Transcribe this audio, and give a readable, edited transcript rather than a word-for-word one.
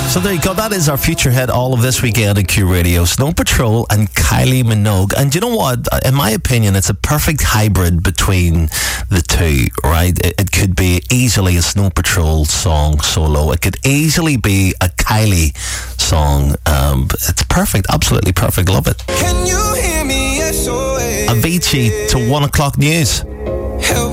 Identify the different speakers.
Speaker 1: So there you go. That is our future hit all of this weekend at Q Radio. Snow Patrol and Kylie Minogue. And you know what? In my opinion, it's a perfect hybrid between the two, right? It could be easily a Snow Patrol song solo. It could easily be a Kylie song. It's perfect. Absolutely perfect. Love it.
Speaker 2: Can you hear me? SOS.
Speaker 1: Avicii to 1 o'clock news.